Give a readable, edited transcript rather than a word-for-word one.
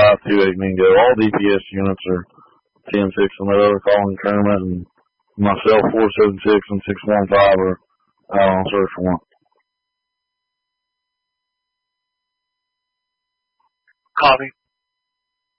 528 Mingo. All DPS units are 10-6 and that other calling tournament, and myself 476 and 615 are out on search warrant. Copy.